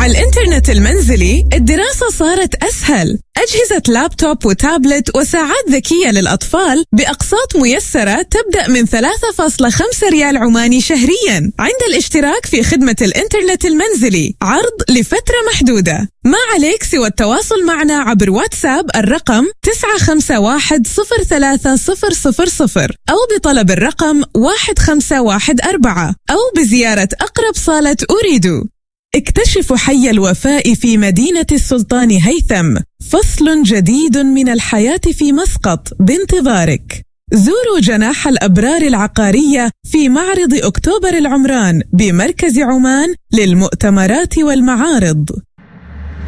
الإنترنت المنزلي الدراسة صارت أسهل. أجهزة لابتوب وتابلت وساعات ذكية للأطفال بأقساط ميسرة تبدأ من 3.5 ريال عماني شهرياً عند الاشتراك في خدمة الإنترنت المنزلي، عرض لفترة محدودة. ما عليك سوى التواصل معنا عبر واتساب الرقم 95103000 أو بطلب الرقم 1514 أو بزيارة أقرب صالة أريدو. اكتشفوا حي الوفاء في مدينة السلطان هيثم، فصل جديد من الحياة في مسقط بانتظارك. زوروا جناح الأبرار العقارية في معرض أكتوبر العمران بمركز عمان للمؤتمرات والمعارض.